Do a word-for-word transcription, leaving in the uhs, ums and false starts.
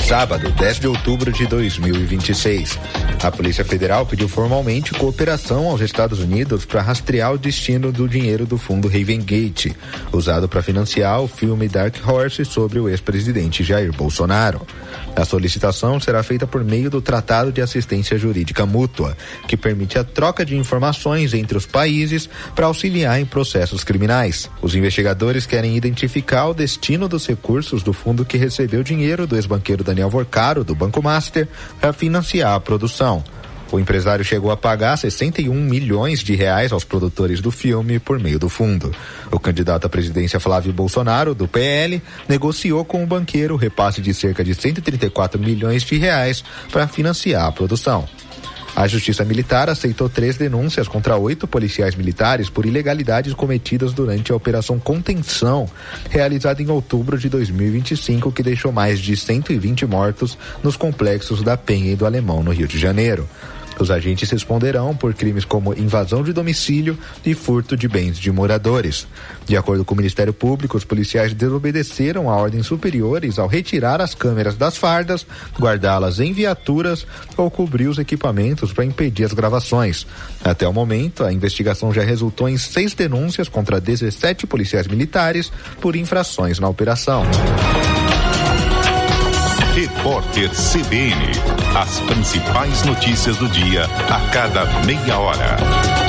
Sábado, dez de outubro de dois mil e vinte e seis. A Polícia Federal pediu formalmente cooperação aos Estados Unidos para rastrear o destino do dinheiro do fundo Raven Gate, usado para financiar o filme Dark Horse sobre o ex-presidente Jair Bolsonaro. A solicitação será feita por meio do Tratado de Assistência Jurídica Mútua, que permite a troca de informações entre os países para auxiliar em processos criminais. Os investigadores querem identificar o destino dos recursos do fundo que recebeu dinheiro do ex-banqueiro Daniel Vorcaro, do Banco Master, para financiar a produção. O empresário chegou a pagar sessenta e um milhões de reais aos produtores do filme por meio do fundo. O candidato à presidência Flávio Bolsonaro, do P L, negociou com o banqueiro o repasse de cerca de cento e trinta e quatro milhões de reais para financiar a produção. A Justiça Militar aceitou três denúncias contra oito policiais militares por ilegalidades cometidas durante a Operação Contenção, realizada em outubro de dois mil e vinte e cinco, que deixou mais de cento e vinte mortos nos complexos da Penha e do Alemão, no Rio de Janeiro. Os agentes responderão por crimes como invasão de domicílio e furto de bens de moradores. De acordo com o Ministério Público, os policiais desobedeceram a ordens superiores ao retirar as câmeras das fardas, guardá-las em viaturas ou cobrir os equipamentos para impedir as gravações. Até o momento, a investigação já resultou em seis denúncias contra dezessete policiais militares por infrações na operação. Repórter C B N. As principais notícias do dia a cada meia hora.